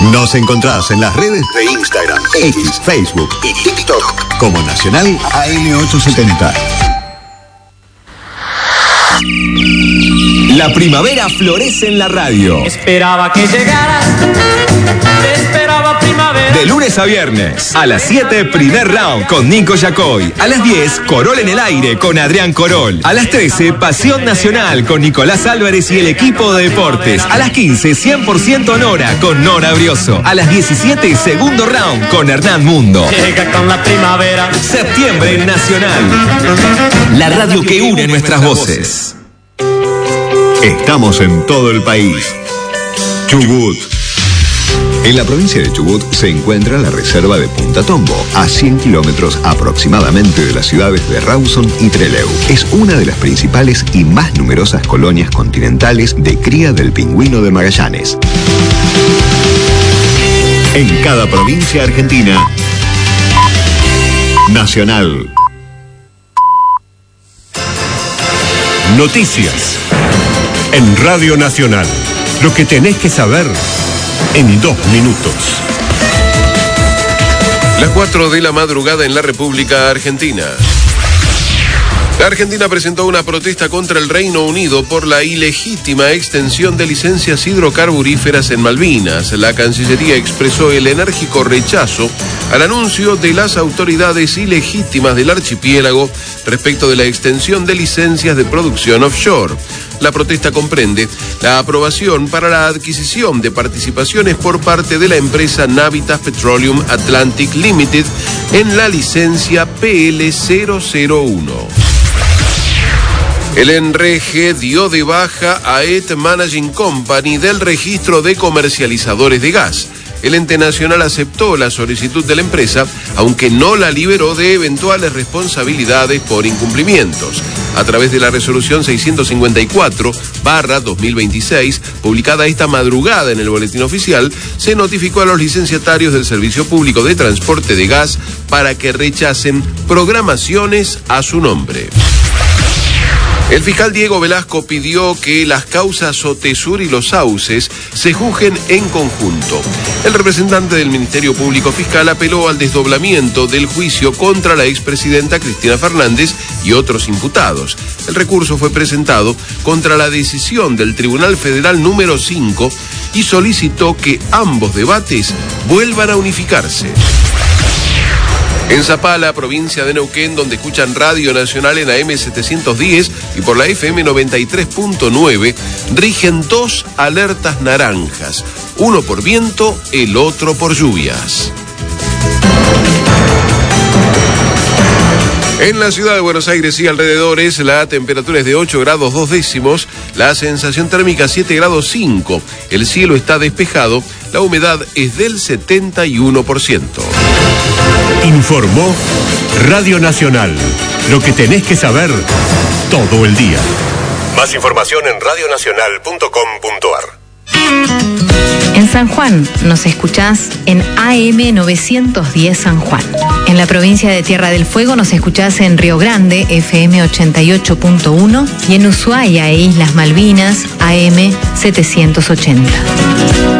Nos encontrás en las redes de Instagram, X, Facebook y TikTok como Nacional AM870. La primavera florece en la radio. Esperaba que llegaras, te esperaba primavera. De lunes a viernes, a las 7, primer round con Nico Yacoy. A las 10, Corol en el aire con Adrián Corol. A las 13, Pasión Nacional con Nicolás Álvarez y el equipo de deportes. A las 15, 100% Nora con Nora Brioso. A las 17, segundo round con Hernán Mundo. Llega con la primavera. Septiembre en Nacional. La radio que une nuestras voces. Estamos en todo el país. Chubut. En la provincia de Chubut se encuentra la reserva de Punta Tombo, a 100 kilómetros aproximadamente de las ciudades de Rawson y Trelew. Es una de las principales y más numerosas colonias continentales de cría del pingüino de Magallanes. En cada provincia argentina, Nacional. Noticias en Radio Nacional. Lo que tenés que saber en 2 minutos. Las 4 de la madrugada en la República Argentina. La Argentina presentó una protesta contra el Reino Unido por la ilegítima extensión de licencias hidrocarburíferas en Malvinas. La Cancillería expresó el enérgico rechazo al anuncio de las autoridades ilegítimas del archipiélago respecto de la extensión de licencias de producción offshore. La protesta comprende la aprobación para la adquisición de participaciones por parte de la empresa Navitas Petroleum Atlantic Limited en la licencia PL001. El ENREGE dio de baja a ET Managing Company del registro de comercializadores de gas. El ente nacional aceptó la solicitud de la empresa, aunque no la liberó de eventuales responsabilidades por incumplimientos. A través de la resolución 654/2026, publicada esta madrugada en el Boletín Oficial, se notificó a los licenciatarios del Servicio Público de Transporte de Gas para que rechacen programaciones a su nombre. El fiscal Diego Velasco pidió que las causas Sotesur y Los Sauces se juzguen en conjunto. El representante del Ministerio Público Fiscal apeló al desdoblamiento del juicio contra la expresidenta Cristina Fernández y otros imputados. El recurso fue presentado contra la decisión del Tribunal Federal número 5 y solicitó que ambos debates vuelvan a unificarse. En Zapala, provincia de Neuquén, donde escuchan Radio Nacional en AM710 y por la FM 93.9, rigen 2 alertas naranjas, uno por viento, el otro por lluvias. En la ciudad de Buenos Aires y alrededores, la temperatura es de 8 grados 2 décimos, la sensación térmica 7 grados 5, el cielo está despejado, la humedad es del 71%. Informó Radio Nacional. Lo que tenés que saber todo el día. Más información en radionacional.com.ar. En San Juan nos escuchás en AM910 San Juan. En la provincia de Tierra del Fuego nos escuchás en Río Grande, FM 88.1, y en Ushuaia e Islas Malvinas, AM 780.